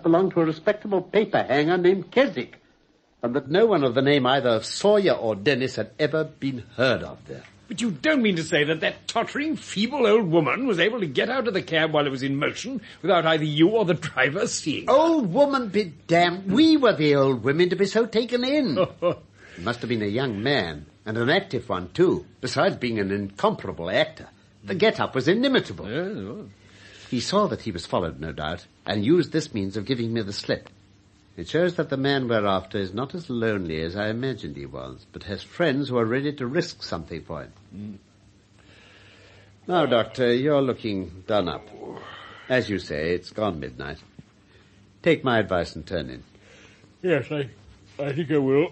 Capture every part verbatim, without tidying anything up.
belonged to a respectable paper hanger named Keswick, and that no one of the name either of Sawyer or Dennis had ever been heard of there. But you don't mean to say that that tottering, feeble old woman was able to get out of the cab while it was in motion without either you or the driver seeing? Old woman be damned. We were the old women to be so taken in. He must have been a young man, and an active one, too, besides being an incomparable actor. The get-up was inimitable. Yes, it was. He saw that he was followed, no doubt, and used this means of giving me the slip. It shows that the man we're after is not as lonely as I imagined he was, but has friends who are ready to risk something for him. Mm. Now, Doctor, you're looking done up. As you say, it's gone midnight. Take my advice and turn in. Yes, I, I think I will.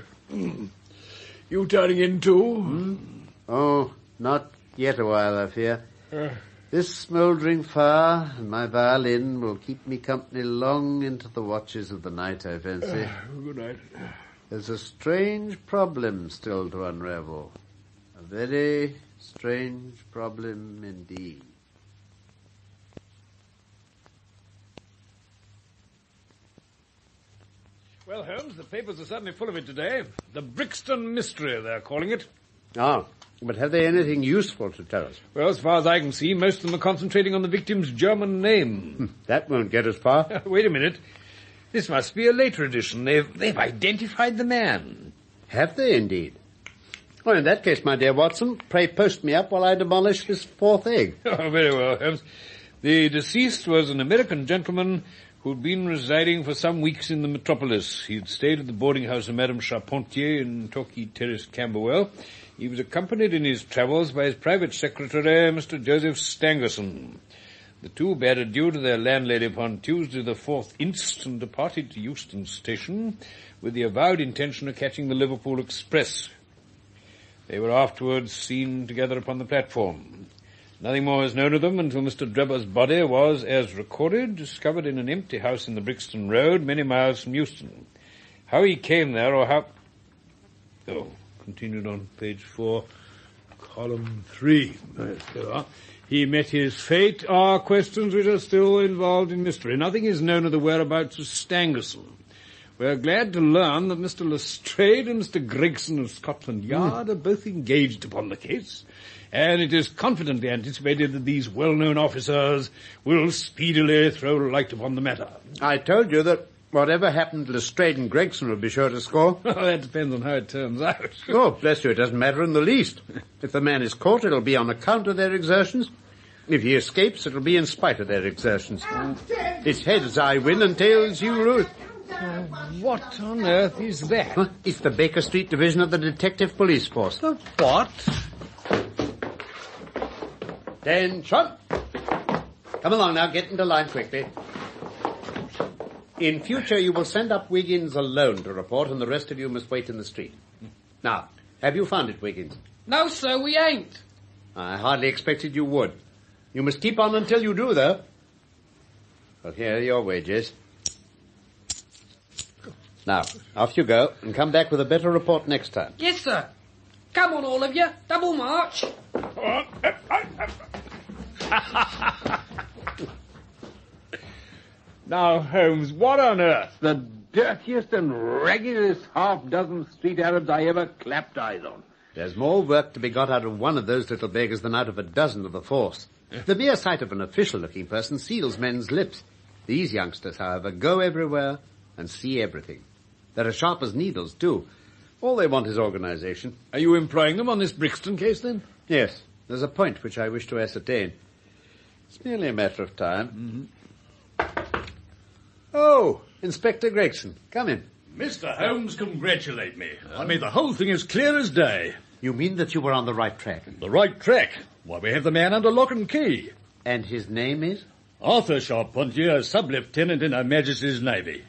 You turning in too? Hmm? Oh, not yet a while, I fear. Uh. This smouldering fire and my violin will keep me company long into the watches of the night, I fancy. Uh, good night. There's a strange problem still to unravel. A very strange problem indeed. Well, Holmes, the papers are certainly full of it today. The Brixton Mystery, they're calling it. Ah, but have they anything useful to tell us? Well, as far as I can see, most of them are concentrating on the victim's German name. That won't get us far. Wait a minute. This must be a later edition. They've, they've identified the man. Have they indeed? Well, in that case, my dear Watson, pray post me up while I demolish this fourth egg. Oh, very well, Holmes. The deceased was an American gentleman who'd been residing for some weeks in the metropolis. He'd stayed at the boarding house of Madame Charpentier in Torquay Terrace, Camberwell. He was accompanied in his travels by his private secretary, Mister Joseph Stangerson. The two bade adieu to their landlady upon Tuesday the fourth inst and departed to Euston Station with the avowed intention of catching the Liverpool Express. They were afterwards seen together upon the platform. Nothing more is known of them until Mister Drebber's body was, as recorded, discovered in an empty house in the Brixton Road, many miles from Euston. How he came there, or how... Oh, continued on page four, column three. There you are. He met his fate are questions which are still involved in mystery. Nothing is known of the whereabouts of Stangerson. We are glad to learn that Mister Lestrade and Mister Gregson of Scotland Yard mm. are both engaged upon the case, and it is confidently anticipated that these well-known officers will speedily throw light upon the matter. I told you that whatever happened to Lestrade and Gregson would be sure to score. Well, that depends on how it turns out. Oh, bless you, it doesn't matter in the least. If the man is caught, it'll be on account of their exertions. If he escapes, it'll be in spite of their exertions. It's heads I win and tails you lose. Uh, what on earth is that? Huh? It's the Baker Street Division of the Detective Police Force. The what? Attention! Come along now, get into line quickly. In future, you will send up Wiggins alone to report, and the rest of you must wait in the street. Now, have you found it, Wiggins? No, sir, we ain't. I hardly expected you would. You must keep on until you do, though. Well, here are your wages. Now, off you go, and come back with a better report next time. Yes, sir. Come on, all of you. Double march. Now, Holmes, what on earth? The dirtiest and raggedest half-dozen street Arabs I ever clapped eyes on. There's more work to be got out of one of those little beggars than out of a dozen of the force. The mere sight of an official-looking person seals men's lips. These youngsters, however, go everywhere and see everything. They're as sharp as needles, too. All they want is organization. Are you employing them on this Brixton case, then? Yes. There's a point which I wish to ascertain. It's merely a matter of time. Mm-hmm. Oh, Inspector Gregson, come in. Mister Holmes, congratulate me. I mean, the whole thing is clear as day. You mean that you were on the right track? The right track? Why, we have the man under lock and key. And his name is? Arthur Charpentier, sub-lieutenant in Her Majesty's Navy.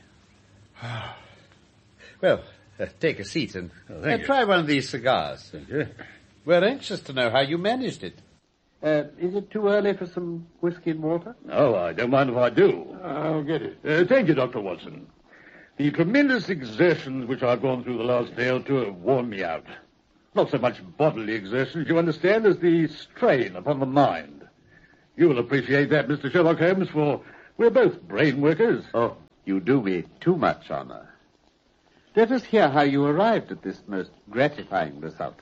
Well, uh, take a seat and oh, uh, try one of these cigars. Thank you. We're anxious to know how you managed it. Uh, is it too early for some whiskey and water? No, I don't mind if I do. I'll get it. Uh, thank you, Doctor Watson. The tremendous exertions which I've gone through the last day or two have worn me out. Not so much bodily exertions, you understand, as the strain upon the mind. You will appreciate that, Mister Sherlock Holmes, for we're both brain workers. Oh, You do me too much honor. Let us hear how you arrived at this most gratifying result.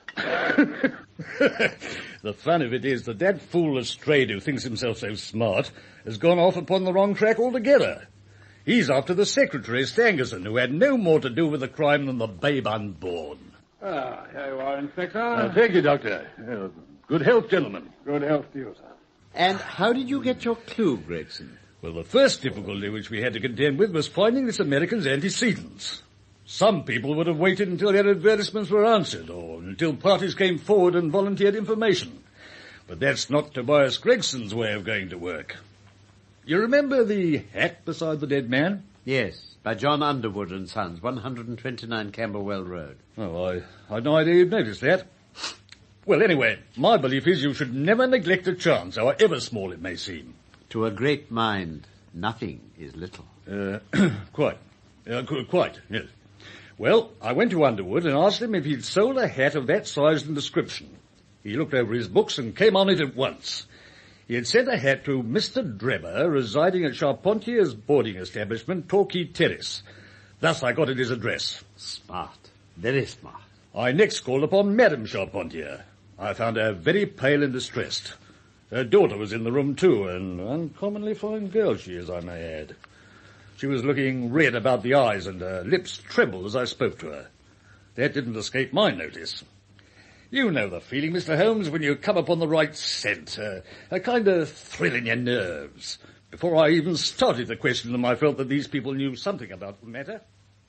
The fun of it is that that fool Lestrade, who thinks himself so smart, has gone off upon the wrong track altogether. He's after the secretary, Stangerson, who had no more to do with the crime than the babe unborn. Ah, here you are, Inspector. Uh, thank you, Doctor. Uh, good health, gentlemen. Good health to you, sir. And how did you get your clue, Gregson? Well, the first difficulty which we had to contend with was finding this American's antecedents. Some people would have waited until their advertisements were answered, or until parties came forward and volunteered information. But that's not Tobias Gregson's way of going to work. You remember the hat beside the dead man? Yes, by John Underwood and Sons, one hundred twenty-nine Camberwell Road. Oh, I, I'd no idea you'd noticed that. Well, anyway, my belief is you should never neglect a chance, however small it may seem. To a great mind, nothing is little. Uh, quite. Uh, qu- quite, yes. Well, I went to Underwood and asked him if he'd sold a hat of that size and description. He looked over his books and came on it at once. He had sent a hat to Mister Drebber, residing at Charpentier's boarding establishment, Torquay Terrace. Thus I got at his address. Smart. Very smart. I next called upon Madame Charpentier. I found her very pale and distressed. Her daughter was in the room too, an uncommonly fine girl she is, I may add. She was looking red about the eyes, and her lips trembled as I spoke to her. That didn't escape my notice. You know the feeling, Mister Holmes, when you come upon the right scent, uh, a kind of thrill in your nerves. Before I even started to question them, I felt that these people knew something about the matter.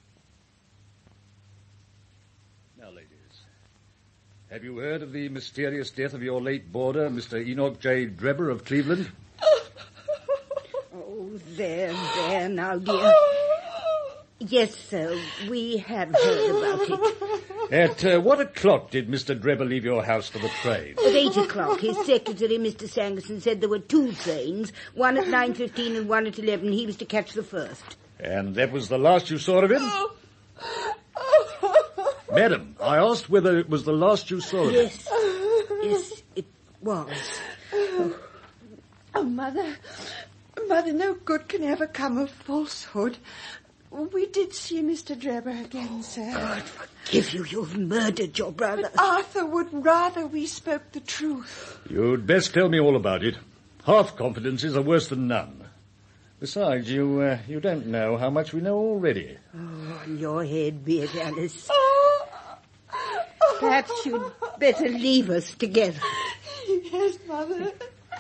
Now, ladies, have you heard of the mysterious death of your late boarder, Mister Enoch J. Drebber of Cleveland? Oh, there, there, now, dear. Yes, sir, we have heard about it. At uh, what o'clock did Mister Drebber leave your house for the train? At eight o'clock. His secretary, Mister Stangerson, said there were two trains, one at nine fifteen and one at eleven. He was to catch the first. And that was the last you saw of him? Madam, I asked whether it was the last you saw of him. Yes, yes, it was. Oh. Oh, Mother, Mother, no good can ever come of falsehood. We did see Mister Drebber again, sir. God forgive you, you've murdered your brother. But Arthur would rather we spoke the truth. You'd best tell me all about it. Half confidences are worse than none. Besides, you uh, you don't know how much we know already. Oh, on your head be it, Alice. Oh. Perhaps you'd better leave us together. Yes, Mother.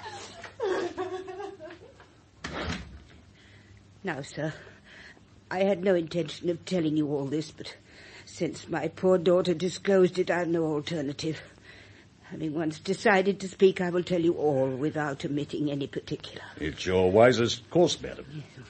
Now, sir, I had no intention of telling you all this, but since my poor daughter disclosed it, I have no alternative. Having once decided to speak, I will tell you all without omitting any particular. It's your wisest course, madam.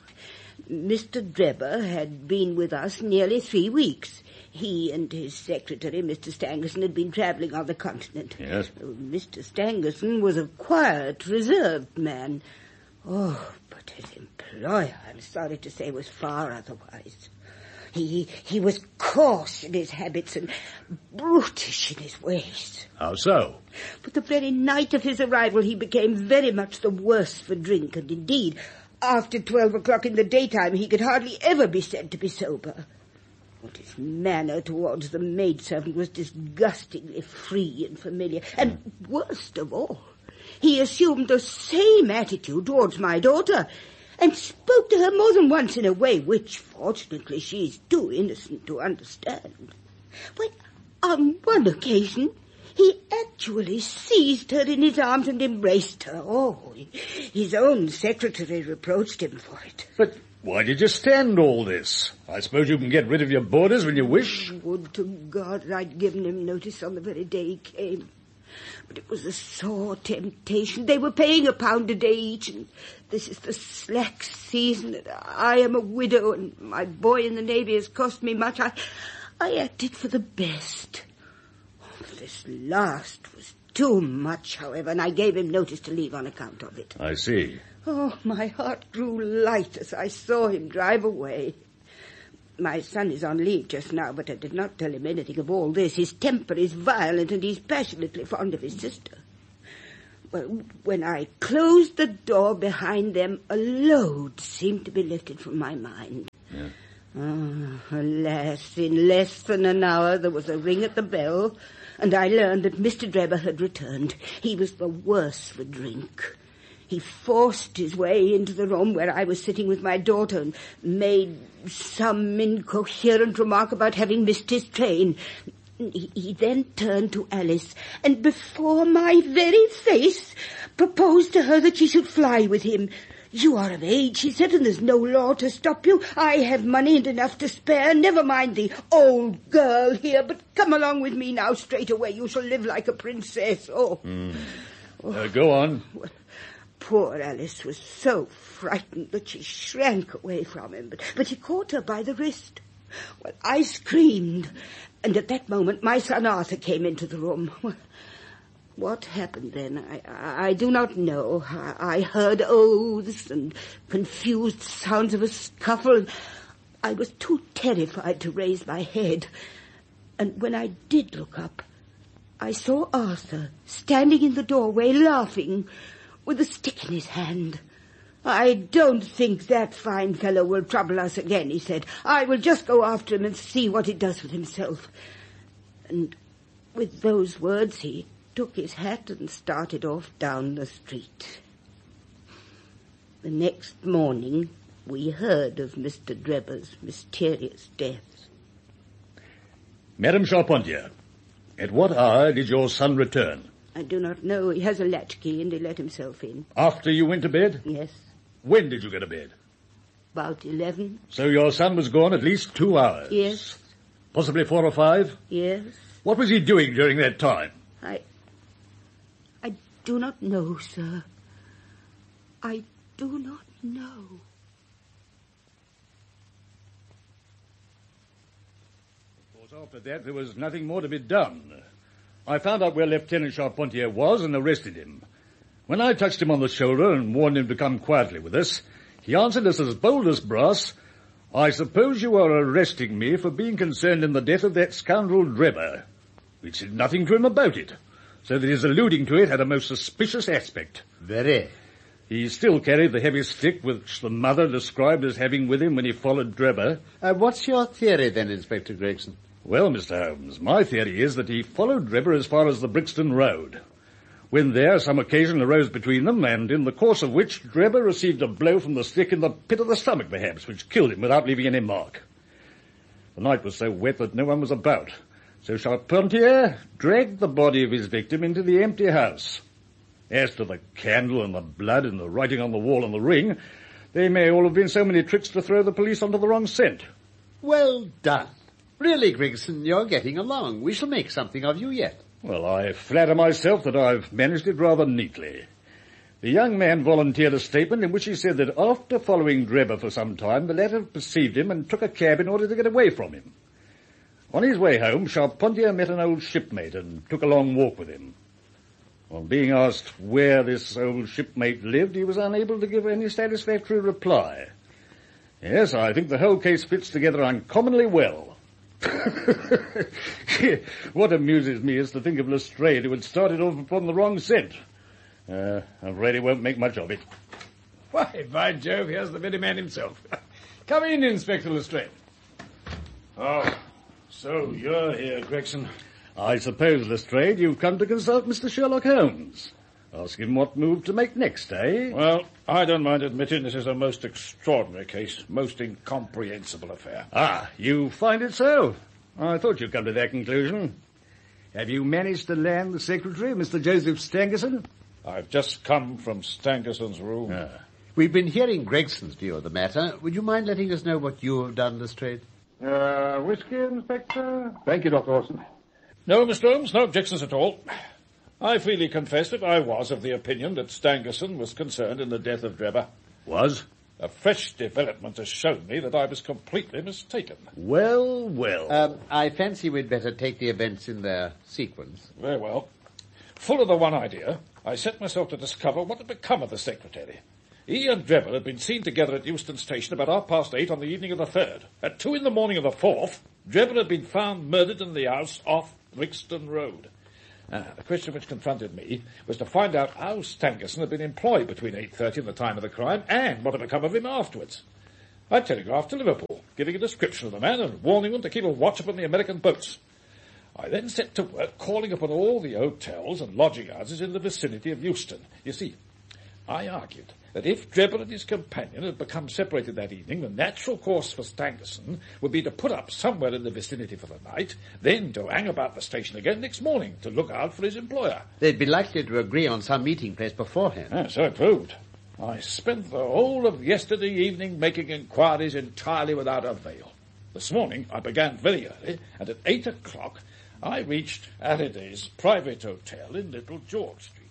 Mister Drebber had been with us nearly three weeks. He and his secretary, Mister Stangerson, had been travelling on the continent. Yes. Mister Stangerson was a quiet, reserved man. Oh, but his employer, I'm sorry to say, was far otherwise. He he was coarse in his habits and brutish in his ways. How so? But the very night of his arrival he became very much the worse for drink, and indeed, after twelve o'clock in the daytime he could hardly ever be said to be sober. But his manner towards the maidservant was disgustingly free and familiar, and worst of all, he assumed the same attitude towards my daughter, and spoke to her more than once in a way which, fortunately, she is too innocent to understand. But on one occasion, he actually seized her in his arms and embraced her. Oh, his own secretary reproached him for it. But why did you stand all this? I suppose you can get rid of your boarders when you wish. Would to God I'd given him notice on the very day he came. But it was a sore temptation. They were paying a pound a day each, and this is the slack season, and I am a widow, and my boy in the Navy has cost me much. I, I acted for the best. Oh, this last was too much, however, and I gave him notice to leave on account of it. I see. Oh, my heart grew light as I saw him drive away. My son is on leave just now, but I did not tell him anything of all this. His temper is violent, and he's passionately fond of his sister. Well, when I closed the door behind them, a load seemed to be lifted from my mind. Yeah. Oh, alas, in less than an hour there was a ring at the bell, and I learned that Mister Drebber had returned. He was the worse for drink. He forced his way into the room where I was sitting with my daughter and made some incoherent remark about having missed his train. He, he then turned to Alice and before my very face proposed to her that she should fly with him. You are of age, he said, and there's no law to stop you. I have money and enough to spare. Never mind the old girl here, but come along with me now straight away. You shall live like a princess. Oh. Mm. Uh, go on. Well, poor Alice was so frightened that she shrank away from him, but, but he caught her by the wrist. Well, I screamed, and at that moment my son Arthur came into the room. Well, what happened then, I, I, I do not know. I, I heard oaths and confused sounds of a scuffle. I was too terrified to raise my head. And when I did look up, I saw Arthur standing in the doorway laughing with a stick in his hand. I don't think that fine fellow will trouble us again, he said. I will just go after him and see what he does with himself. And with those words he took his hat and started off down the street. The next morning we heard of Mister Drebber's mysterious death. Madame Charpentier, at what hour did your son return? I do not know. He has a latchkey and he let himself in. After you went to bed? Yes. When did you go to bed? About eleven. So your son was gone at least two hours? Yes. Possibly four or five? Yes. What was he doing during that time? I... I do not know, sir. I do not know. Of course, after that, there was nothing more to be done. I found out where Lieutenant Charpentier was and arrested him. When I touched him on the shoulder and warned him to come quietly with us, he answered us as bold as brass, "I suppose you are arresting me for being concerned in the death of that scoundrel Drebber," which said nothing to him about it, so that his alluding to it had a most suspicious aspect. Very. He still carried the heavy stick which the mother described as having with him when he followed Drebber. Uh, what's your theory then, Inspector Gregson? Well, Mister Holmes, my theory is that he followed Drebber as far as the Brixton Road. When there, some occasion arose between them, and in the course of which Drebber received a blow from the stick in the pit of the stomach, perhaps, which killed him without leaving any mark. The night was so wet that no one was about, so Charpentier dragged the body of his victim into the empty house. As to the candle and the blood and the writing on the wall and the ring, they may all have been so many tricks to throw the police onto the wrong scent. Well done. Really, Gregson, you're getting along. We shall make something of you yet. Well, I flatter myself that I've managed it rather neatly. The young man volunteered a statement in which he said that after following Drebber for some time, the latter perceived him and took a cab in order to get away from him. On his way home, Charpentier met an old shipmate and took a long walk with him. On being asked where this old shipmate lived, he was unable to give any satisfactory reply. Yes, I think the whole case fits together uncommonly well. What amuses me is to think of Lestrade, who had started off upon the wrong scent. Uh, I'm afraid he won't make much of it. Why, by Jove, here's the very man himself. Come in, Inspector Lestrade. Oh, so you're here, Gregson. I suppose, Lestrade, you've come to consult Mister Sherlock Holmes. Ask him what move to make next, eh? Well, I don't mind admitting this is a most extraordinary case, most incomprehensible affair. Ah, you find it so? I thought you'd come to that conclusion. Have you managed to land the secretary, Mister Joseph Stangerson? I've just come from Stangerson's room. Ah. We've been hearing Gregson's view of the matter. Would you mind letting us know what you have done, Lestrade? Uh, whiskey, Inspector? Thank you, Doctor Orson. No, Mister Holmes, no objections at all. I freely confess that I was of the opinion that Stangerson was concerned in the death of Drebber. Was? A fresh development has shown me that I was completely mistaken. Well, well. Um, I fancy we'd better take the events in their sequence. Very well. Full of the one idea, I set myself to discover what had become of the secretary. He and Drebber had been seen together at Euston Station about half past eight on the evening of the third. At two in the morning of the fourth, Drebber had been found murdered in the house off Brixton Road. Uh, the question which confronted me was to find out how Stangerson had been employed between eight thirty and the time of the crime, and what had become of him afterwards. I telegraphed to Liverpool, giving a description of the man and warning them to keep a watch upon the American boats. I then set to work calling upon all the hotels and lodging houses in the vicinity of Euston. You see, I argued that if Drebber and his companion had become separated that evening, the natural course for Stangerson would be to put up somewhere in the vicinity for the night, then to hang about the station again next morning to look out for his employer. They'd be likely to agree on some meeting place beforehand. Ah, so it proved. I spent the whole of yesterday evening making inquiries entirely without avail. This morning I began very early, and at eight o'clock I reached Halliday's private hotel in Little George Street.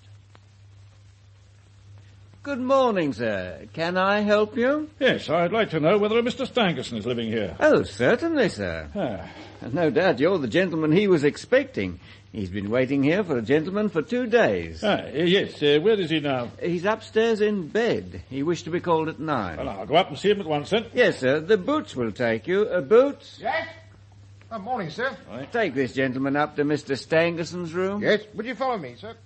Good morning, sir. Can I help you? Yes, I'd like to know whether a Mister Stangerson is living here. Oh, certainly, sir. Ah. No doubt you're the gentleman he was expecting. He's been waiting here for a gentleman for two days. Ah, yes, uh, where is he now? He's upstairs in bed. He wished to be called at nine. Well, I'll go up and see him at once, then. Yes, sir. The Boots will take you. Uh, Boots? Yes? Oh, morning, sir. Right. Take this gentleman up to Mister Stangerson's room. Yes. Would you follow me, sir?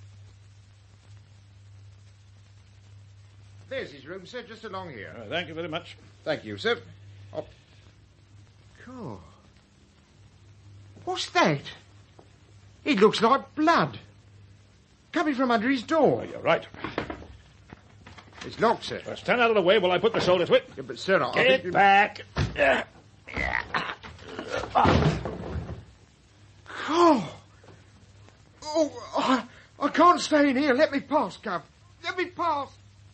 There's his room, sir, just along here. Uh, thank you very much. Thank you, sir. Oh. God. What's that? It looks like blood. Coming from under his door. Oh, you're right. It's locked, sir. Well, stand out of the way while I put the shoulder to it. Yeah, but, sir, I Get think you... back. Oh. Oh, I, I can't stay in here. Let me pass, Gov. Let me pass.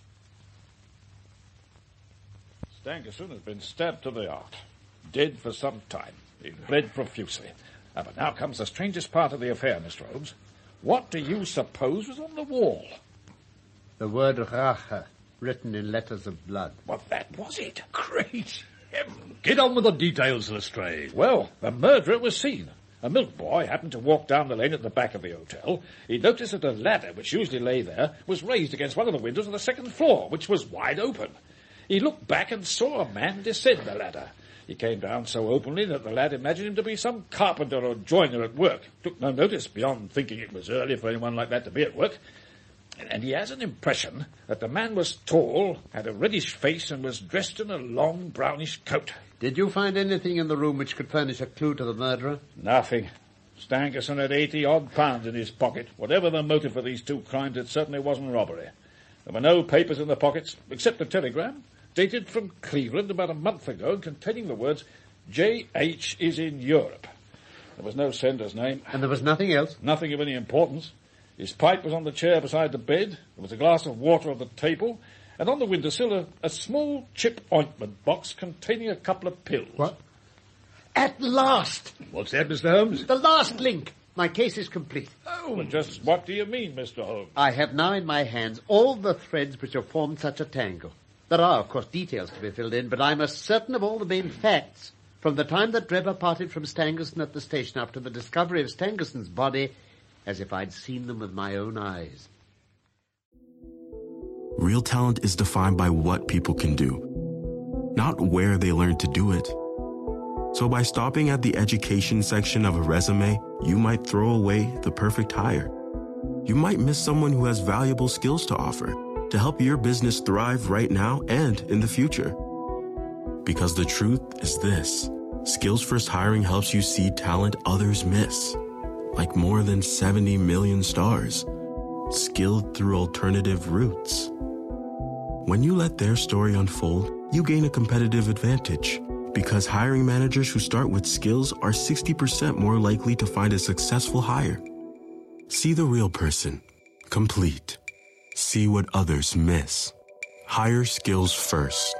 Stangerson has been stabbed to the heart. Dead for some time. He bled profusely. Ah, but now comes the strangest part of the affair, Mister Holmes. What do you suppose was on the wall? The word Rache, written in letters of blood. Well, that was it. Great heaven. Get on with the details, Lestrade. Well, the murderer was seen. A milk boy happened to walk down the lane at the back of the hotel. He noticed that a ladder, which usually lay there, was raised against one of the windows on the second floor, which was wide open. He looked back and saw a man descend the ladder. He came down so openly that the lad imagined him to be some carpenter or joiner at work. Took no notice beyond thinking it was early for anyone like that to be at work. And he has an impression that the man was tall, had a reddish face, and was dressed in a long brownish coat. Did you find anything in the room which could furnish a clue to the murderer? Nothing. Stangerson had eighty-odd pounds in his pocket. Whatever the motive for these two crimes, it certainly wasn't robbery. There were no papers in the pockets, except a telegram, dated from Cleveland about a month ago, containing the words, J H is in Europe. There was no sender's name. And there was nothing else? Nothing of any importance. His pipe was on the chair beside the bed. There was a glass of water on the table. And on the windowsill, a, a small chip ointment box containing a couple of pills. What? At last! What's that, Mister Holmes? The last link. My case is complete. Oh, well, just what do you mean, Mister Holmes? I have now in my hands all the threads which have formed such a tangle. There are, of course, details to be filled in, but I'm as certain of all the main facts, from the time that Drebber parted from Stangerson at the station up to the discovery of Stangerson's body, as if I'd seen them with my own eyes. Real talent is defined by what people can do, not where they learn to do it. So by stopping at the education section of a resume, you might throw away the perfect hire. You might miss someone who has valuable skills to offer, to help your business thrive right now and in the future. Because the truth is this, Skills First Hiring helps you see talent others miss, like more than seventy million stars, skilled through alternative routes. When you let their story unfold, you gain a competitive advantage, because hiring managers who start with skills are sixty percent more likely to find a successful hire. See the real person, complete. See what others miss. Hire skills first.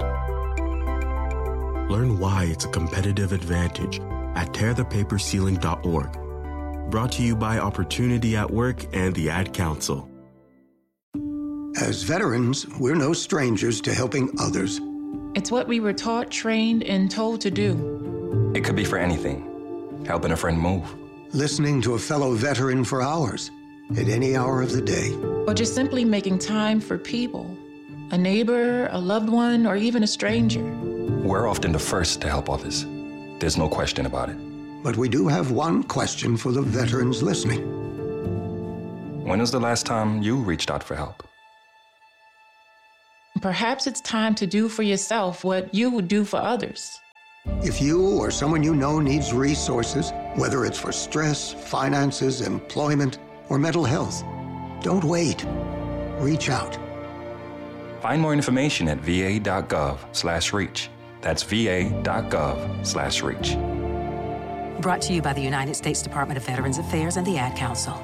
Learn why it's a competitive advantage at tear the paper ceiling dot org. Brought to you by Opportunity at Work and the Ad Council. As veterans, we're no strangers to helping others. It's what we were taught, trained, and told to do. It could be for anything. Helping a friend move. Listening to a fellow veteran for hours, at any hour of the day. Or just simply making time for people. A neighbor, a loved one, or even a stranger. We're often the first to help others. There's no question about it. But we do have one question for the veterans listening. When was the last time you reached out for help? Perhaps it's time to do for yourself what you would do for others. If you or someone you know needs resources, whether it's for stress, finances, employment, or mental health, don't wait. Reach out. Find more information at va.gov slash reach. That's va.gov slash reach. Brought to you by the United States Department of Veterans Affairs and the Ad Council.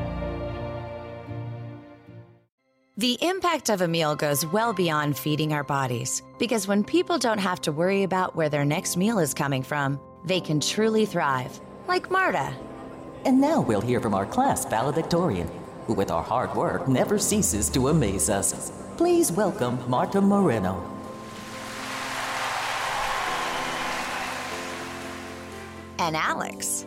The impact of a meal goes well beyond feeding our bodies, because when people don't have to worry about where their next meal is coming from, they can truly thrive, like Marta. And now we'll hear from our class valedictorian, who with our hard work never ceases to amaze us. Please welcome Marta Moreno. And Alex.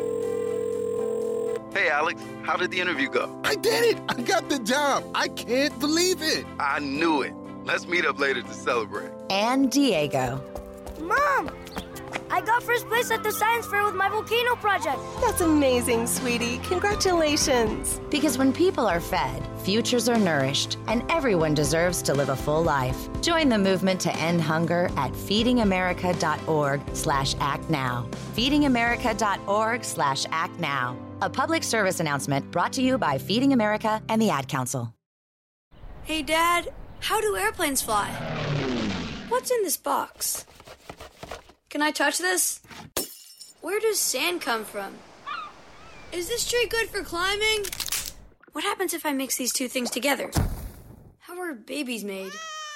Hey, Alex, how did the interview go? I did it! I got the job! I can't believe it! I knew it. Let's meet up later to celebrate. And Diego. Mom! I got first place at the science fair with my volcano project. That's amazing, sweetie. Congratulations. Because when people are fed, futures are nourished, and everyone deserves to live a full life. Join the movement to end hunger at feedingamerica.org slash act now. feedingamerica.org slash act now. A public service announcement brought to you by Feeding America and the Ad Council. Hey, Dad, how do airplanes fly? What's in this box? Can I touch this? Where does sand come from? Is this tree good for climbing? What happens if I mix these two things together? How are babies made?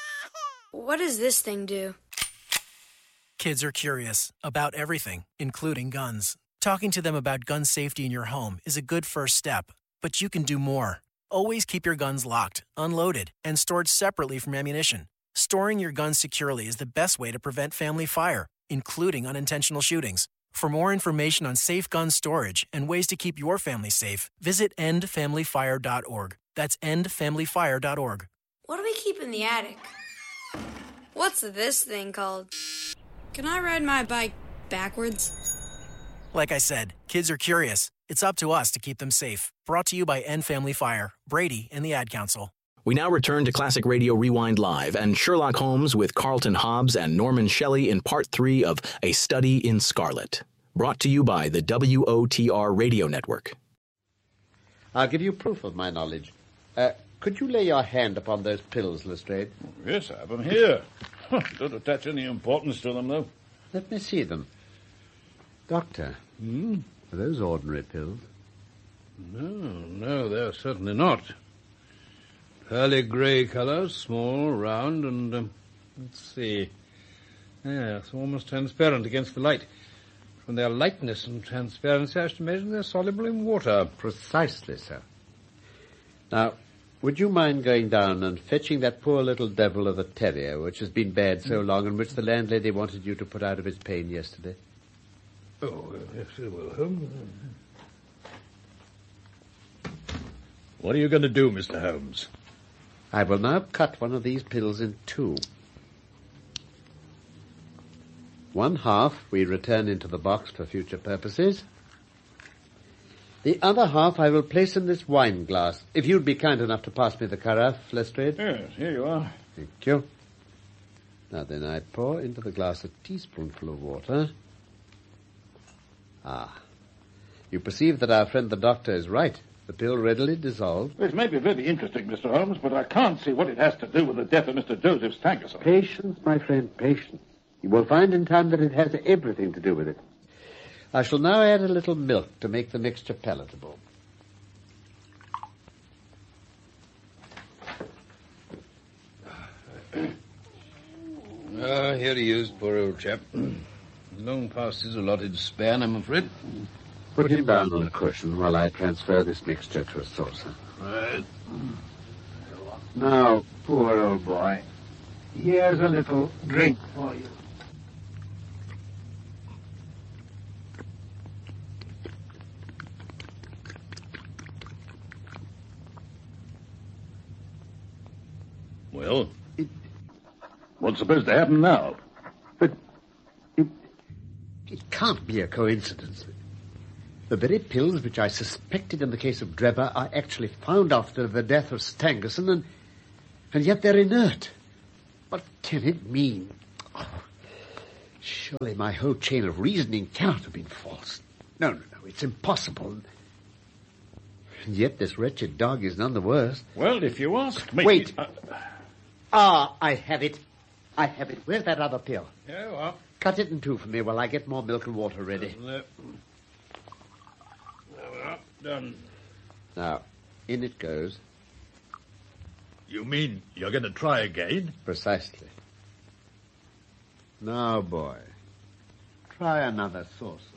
What does this thing do? Kids are curious about everything, including guns. Talking to them about gun safety in your home is a good first step, but you can do more. Always keep your guns locked, unloaded, and stored separately from ammunition. Storing your guns securely is the best way to prevent family fire, including unintentional shootings. For more information on safe gun storage and ways to keep your family safe, visit end family fire dot org. That's end family fire dot org. What do we keep in the attic? What's this thing called? Can I ride my bike backwards? Like I said, kids are curious. It's up to us to keep them safe. Brought to you by End Family Fire, Brady, and the Ad Council. We now return to Classic Radio Rewind Live and Sherlock Holmes with Carlton Hobbs and Norman Shelley in part three of A Study in Scarlet. Brought to you by the W O T R Radio Network. I'll give you proof of my knowledge. Uh, could you lay your hand upon those pills, Lestrade? Yes, I have them here. Don't attach any importance to them, though. Let me see them. Doctor, Hmm? are those ordinary pills? No, no, they're certainly not. Pearly grey colour, small, round, and, um, let's see. Yes, almost transparent against the light. From their lightness and transparency, I should imagine they're soluble in water. Precisely so. Now, would you mind going down and fetching that poor little devil of a terrier, which has been bad so long, and which the landlady wanted you to put out of its pain yesterday? Oh, yes, I will. Holmes. What are you going to do, Mister Holmes? I will now cut one of these pills in two. One half we return into the box for future purposes. The other half I will place in this wine glass. If you'd be kind enough to pass me the carafe, Lestrade. Yes, here you are. Thank you. Now then, I pour into the glass a teaspoonful of water. Ah. You perceive that our friend the doctor is right. The pill readily dissolved. This may be very interesting, Mister Holmes, but I can't see what it has to do with the death of Mister Joseph Stangerson. Patience, my friend, patience. You will find in time that it has everything to do with it. I shall now add a little milk to make the mixture palatable. Ah, here he is, poor old chap. Long past his allotted span, I'm afraid. Put him down on a cushion while I transfer this mixture to a saucer. Right. Now, poor old boy, here's a little drink for you. Well, what's supposed to happen now? It can't be a coincidence. The very pills which I suspected in the case of Drebber are actually found after the death of Stangerson, and, and yet they're inert. What can it mean? Oh, surely my whole chain of reasoning cannot have been false. No, no, no, it's impossible. And yet this wretched dog is none the worse. Well, if you ask me... Wait. Uh, ah, I have it. I have it. Where's that other pill? Yeah, well... Cut it in two for me while I get more milk and water ready. Uh, well, done. Now, in it goes. You mean you're going to try again? Precisely. Now, boy, try another sauce.